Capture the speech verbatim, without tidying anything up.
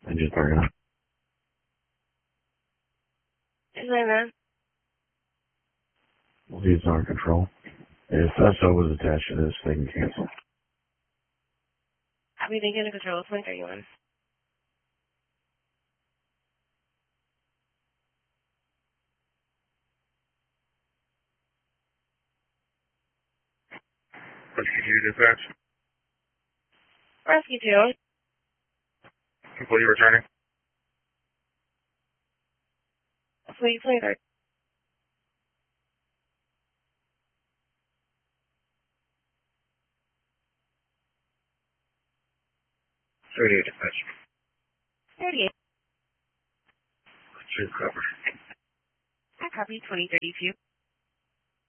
Engine starting up. Is that man? Leads on control. If S O was attached to this, they can cancel. How do you think in control? What point are you on? Rescue two dispatch. Rescue two. Employee returning. Fleet twenty-third. thirty-eight dispatch. thirty-eight. Two cover. I copy twenty thirty-two.